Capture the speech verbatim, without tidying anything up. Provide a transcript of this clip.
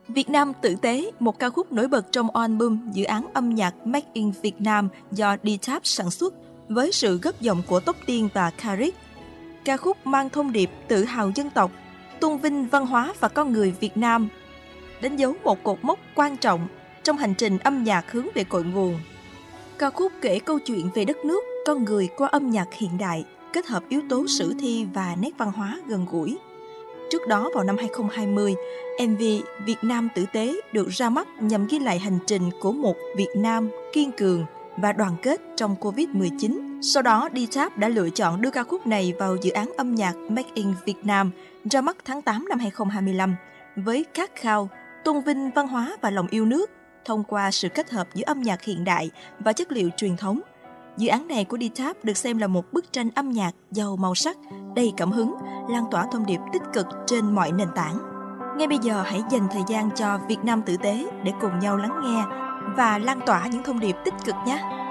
Việt Nam tử tế, một ca khúc nổi bật trong album dự án âm nhạc Make in Việt Nam do D-Tap sản xuất với sự góp giọng của Tóc Tiên và Kharis. Ca khúc mang thông điệp tự hào dân tộc, tôn vinh văn hóa và con người Việt Nam, đánh dấu một cột mốc quan trọng trong hành trình âm nhạc hướng về cội nguồn. Ca khúc kể câu chuyện về đất nước, con người qua âm nhạc hiện đại, kết hợp yếu tố sử thi và nét văn hóa gần gũi. Trước đó vào năm hai không hai không, em vê Việt Nam tử tế được ra mắt nhằm ghi lại hành trình của một Việt Nam kiên cường và đoàn kết trong covid mười chín. Sau đó, D-Tap đã lựa chọn đưa ca khúc này vào dự án âm nhạc Make in Việt Nam ra mắt tháng tám năm hai không hai lăm với khát khao tôn vinh văn hóa và lòng yêu nước thông qua sự kết hợp giữa âm nhạc hiện đại và chất liệu truyền thống. Dự án này của D-Tap được xem là một bức tranh âm nhạc giàu màu sắc, đầy cảm hứng, lan tỏa thông điệp tích cực trên mọi nền tảng. Ngay bây giờ hãy dành thời gian cho Việt Nam tử tế để cùng nhau lắng nghe và lan tỏa những thông điệp tích cực nhé!